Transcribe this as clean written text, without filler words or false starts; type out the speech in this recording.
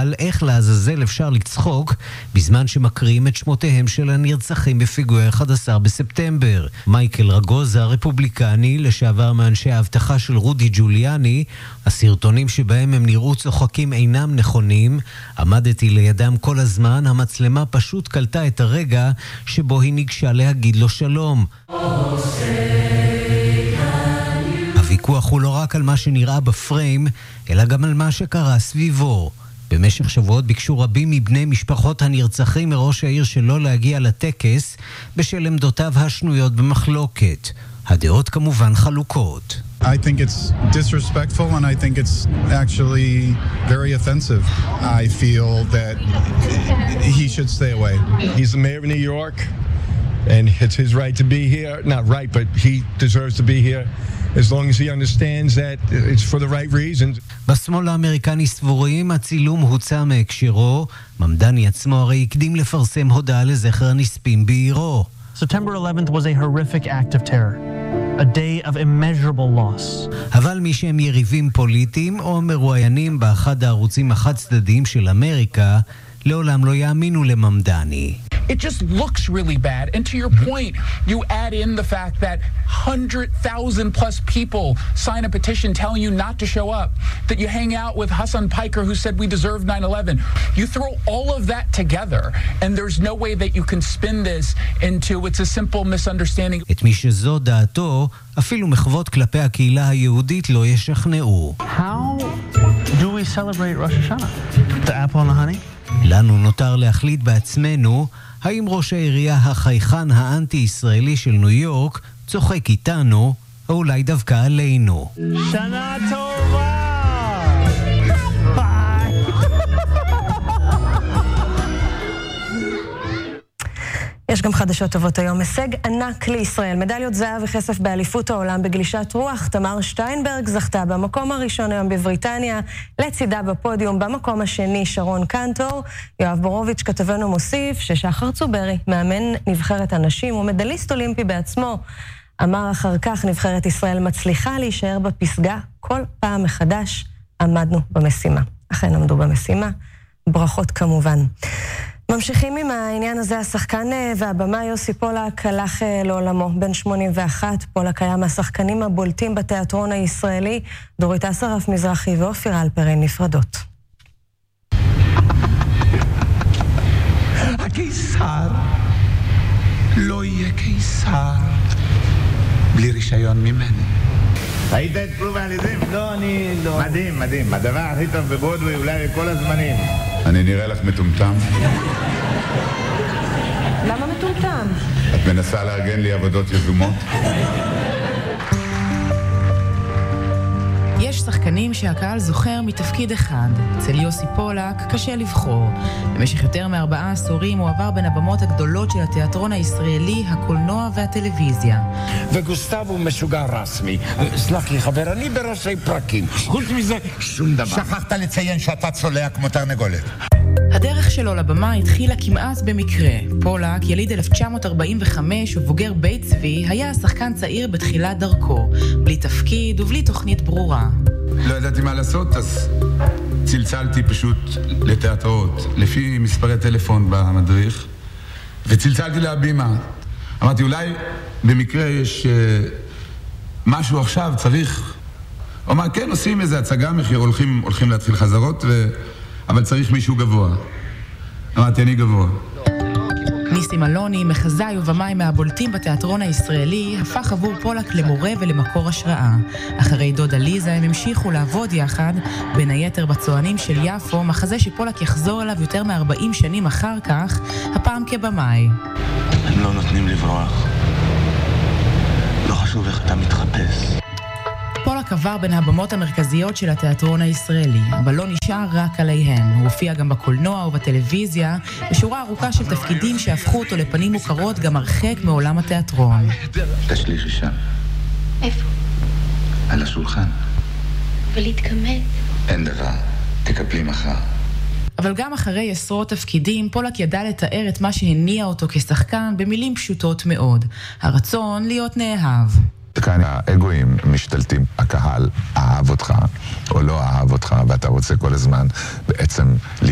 על איך לעזאזל אפשר לצחוק בזמן שמקריאים את שמותיהם של הנרצחים בפיגועי 11 בספטמבר. מייקל רגוז, הרפובליקני, לשעבר מאנשי ההבטחה של רודי ג'וליאני, הסרטונים שבהם הם נראו צוחקים אינם נכונים. עמדתי לידם כל הזמן, המצלמה פשוט קלטה את הרגע שבו היא ניגשה להגיד לו שלום. הוויכוח הוא לא רק על מה שנראה בפריים, אלא גם על מה שקרה סביבו. במשך שבועות ביקשו רבים מבני משפחות הנרצחים מראש העיר שלא להגיע לטקס בשל עמדותיו השנויות במחלוקת. הדעות כמובן חלוקות. I think it's disrespectful and I think it's actually very offensive. I feel that he should stay away. He's the mayor of New York and it's his right to be here. Not right, but he deserves to be here as long as he understands that it's for the right reasons. בשמאל האמריקני סבורים הצילום הוצא מהקשירו. ממדני עצמו הרי הקדים לפרסם הודעה לזכר הנספים בעירו. September 11th was a horrific act of terror. A day of immeasurable loss. אבל מי שהם יריבים פוליטיים או מרואיינים באחד הערוצים החד צדדיים של אמריקה, לעולם לא יאמינו לממדני. It just looks really bad. And to your point, you add in the fact that 100,000 plus people sign a petition telling you not to show up, that you hang out with Hassan Piker who said we deserve 9/11. You throw all of that together and there's no way that you can spin this into it's a simple misunderstanding. את מי שזו דעתו, אפילו מחוות כלפי הקהילה היהודית לא ישכנעו. How do we celebrate Rosh Hashanah? The apple and the honey? לנו נותר להחליט בעצמנו האם ראש העירייה החייכן האנטי-ישראלי של ניו יורק צוחק איתנו, או אולי דווקא עלינו. שנה טובה! יש גם חדשות טובות היום. הישג ענק לישראל. מדליות זהב וכסף באליפות העולם בגלישת רוח. תמר שטיינברג זכתה במקום הראשון היום בבריטניה, לצידה בפודיום במקום השני שרון קנטור. יואב בורוביץ' כתבנו מוסיף ששחר צוברי, מאמן נבחרת הנשים ומדליסט אולימפי בעצמו, אמר אחר כך נבחרת ישראל מצליחה להישאר בפסגה כל פעם מחדש. עמדנו במשימה. אכן עמדו במשימה. ברכות כמובן. ממשיכים עם העניין הזה, השחקן והבמה יוסי פולק הלך לעולמו, בן 81. פולק היה מהשחקנים הבולטים בתיאטרון הישראלי. דורית אסרף מזרחי ואופיר אלפרין נפרדות. הקיסר לא יהיה קיסר בלי רישיון ממני. היית את כלוב העליזים? לא, אני לא. מדהים, מדהים. הדבר הכי טוב בברודווי אולי בכל הזמנים. אני נראה לך מטומטם? למה מטומטם? את מנסה לארגן לי עבודות יזומות? יש שחקנים שהקהל זוכר מתפקיד אחד. אצל יוסי פולק קשה לבחור. במשך יותר מ4 עשורים הוא עבר בין הבמות הגדולות של התיאטרון הישראלי, הקולנוע והטלוויזיה. וגוסטב הוא משוגע רסמי. סלח לי חבר, אני בראשי פרקים. חוץ מזה, שום דבר. שכחת לציין שאתה צולע כמו תרנגולת. הדרך שלו לבמה התחילה כמעט במקרה. פולק, יליד 1945 ובוגר בית צבי, היה השחקן צעיר בתחילת דרכו, בלי תפקיד ובלי תוכנית ברורה. לא ידעתי מה לעשות, אז צלצלתי פשוט לתיאטראות, לפי מספרי טלפון במדריך, וצלצלתי להבימה. אמרתי, אולי במקרה יש משהו עכשיו, צריך... הוא אמר, כן, עושים איזה הצגה, הולכים להתחיל חזרות, אבל צריך מישהו גבוה. אמרתי, אני גבוה. ניסים אלוני, מחזאי ובמאי מהבולטים בתיאטרון הישראלי, הפך עבור פולק למורה ולמקור השראה. אחרי דודה ליזה הם המשיכו לעבוד יחד, בין היתר בצוענים של יפו, מחזה שפולק יחזור אליו יותר מ40 שנים אחר כך, הפעם כבמאי. הם לא נותנים לברוח. לא חשוב איך אתה מתחפש. פולק עבר בין הבמות המרכזיות של התיאטרון הישראלי, אבל לא נשאר רק עליהן. הוא הופיע גם בקולנוע ובטלוויזיה, בשורה ארוכה של תפקידים שהפכו אותו לפנים מוכרות גם הרחק מעולם התיאטרון. תשליחי שם. איפה? על השולחן. ולהתכמת? אין דבר, תקבלי מחר. אבל גם אחרי עשרות תפקידים, פולק ידע לתאר את מה שהניע אותו כשחקן במילים פשוטות מאוד. הרצון להיות נאהב. כאן האגואים משתלטים, הקהל אהב אותך או לא אהב אותך, ואתה רוצה כל הזמן בעצם